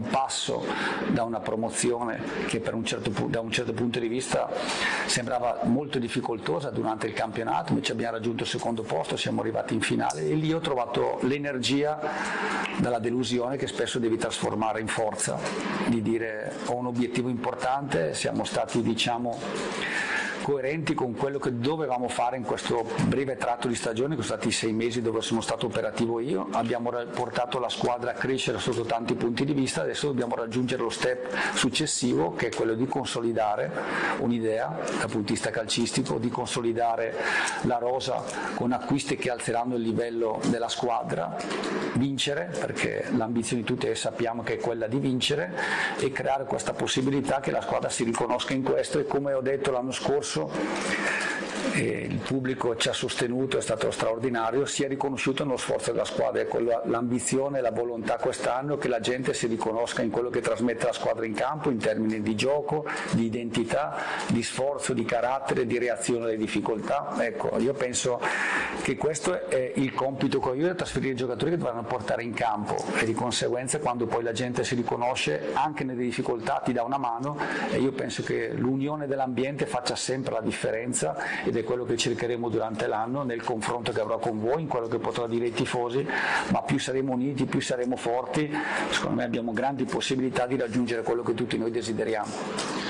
un passo da una promozione che da un certo punto di vista sembrava molto difficoltosa durante il campionato, invece abbiamo raggiunto il secondo posto, siamo arrivati in finale e lì ho trovato l'energia dalla delusione che spesso devi trasformare in forza, di dire ho un obiettivo importante, siamo stati coerenti con quello che dovevamo fare in questo breve tratto di stagione, che sono stati 6 mesi dove sono stato operativo io, abbiamo portato la squadra a crescere sotto tanti punti di vista, adesso dobbiamo raggiungere lo step successivo che è quello di consolidare un'idea dal punto di vista calcistico, di consolidare la rosa con acquisti che alzeranno il livello della squadra, vincere, perché l'ambizione di tutti sappiamo che è quella di vincere, e creare questa possibilità che la squadra si riconosca in questo, e come ho detto l'anno scorso il pubblico ci ha sostenuto, è stato straordinario, si è riconosciuto nello sforzo della squadra, e l'ambizione e la volontà quest'anno che la gente si riconosca in quello che trasmette la squadra in campo in termini di gioco, di identità, di sforzo, di carattere, di reazione alle difficoltà. Ecco, io penso che questo è il compito che ho io, da trasferire i giocatori che dovranno portare in campo, e di conseguenza quando poi la gente si riconosce anche nelle difficoltà ti dà una mano, e io penso che l'unione dell'ambiente faccia sempre la differenza, ed è quello che cercheremo durante l'anno nel confronto che avrò con voi, in quello che potrò dire ai tifosi, ma più saremo uniti, più saremo forti, secondo me abbiamo grandi possibilità di raggiungere quello che tutti noi desideriamo.